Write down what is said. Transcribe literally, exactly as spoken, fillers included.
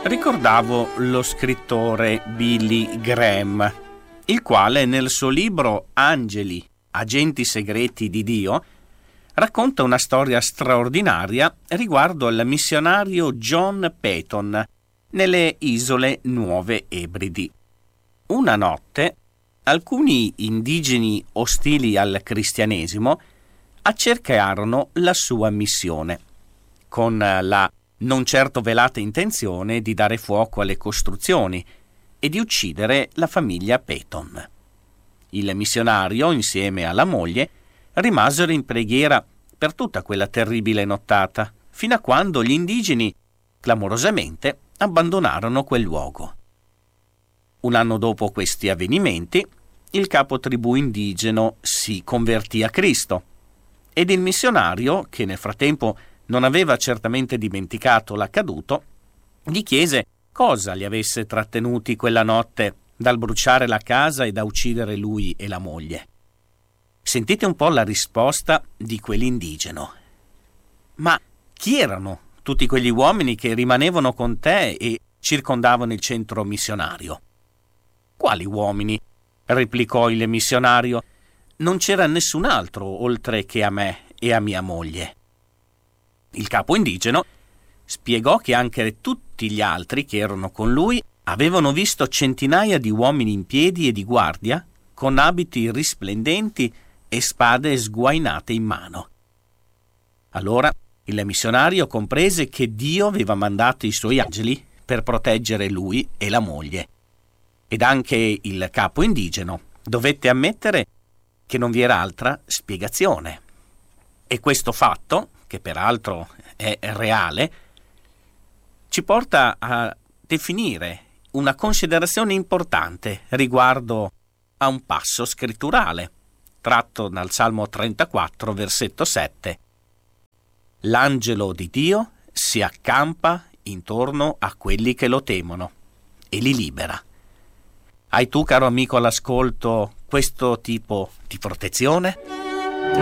Ricordavo lo scrittore Billy Graham, il quale nel suo libro Angeli, agenti segreti di Dio, racconta una storia straordinaria riguardo al missionario John Paton nelle isole Nuove Ebridi. Una notte, alcuni indigeni ostili al cristianesimo accerchiarono la sua missione, con la non certo velata intenzione di dare fuoco alle costruzioni e di uccidere la famiglia Paton. Il missionario, insieme alla moglie, rimasero in preghiera per tutta quella terribile nottata, fino a quando gli indigeni clamorosamente abbandonarono quel luogo. Un anno dopo questi avvenimenti, il capo tribù indigeno si convertì a Cristo ed il missionario, che nel frattempo non aveva certamente dimenticato l'accaduto, gli chiese cosa li avesse trattenuti quella notte dal bruciare la casa e da uccidere lui e la moglie. Sentite un po' la risposta di quell'indigeno. Ma chi erano tutti quegli uomini che rimanevano con te e circondavano il centro missionario? Quali uomini? Replicò il missionario. Non c'era nessun altro oltre che a me e a mia moglie. Il capo indigeno spiegò che anche tutti gli altri che erano con lui avevano visto centinaia di uomini in piedi e di guardia, con abiti risplendenti e spade sguainate in mano. Allora il missionario comprese che Dio aveva mandato i suoi angeli per proteggere lui e la moglie. Ed anche il capo indigeno dovette ammettere che non vi era altra spiegazione. E questo fatto, che peraltro è reale, ci porta a definire una considerazione importante riguardo a un passo scritturale tratto dal Salmo trentaquattro, versetto sette. L'angelo di Dio si accampa intorno a quelli che lo temono e li libera. Hai tu, caro amico all'ascolto, questo tipo di protezione?